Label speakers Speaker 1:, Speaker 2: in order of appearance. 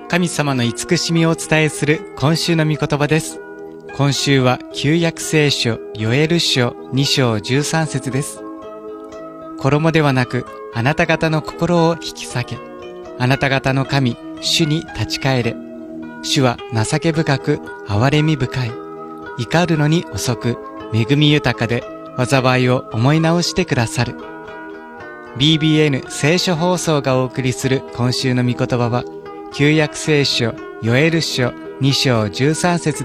Speaker 1: 神様の慈しみをお伝えする今週の御言葉です。今週は旧約聖書ヨエル書2章13節です。衣ではなくあなた方の心を引き裂け。あなた方の神主に立ち返れ。主は情け深く憐れみ深い。怒るのに遅く恵み豊かで災いを思い直してくださる。BBN 聖書放送がお送りする今週の御言葉は旧約聖書ヨエル書2章13節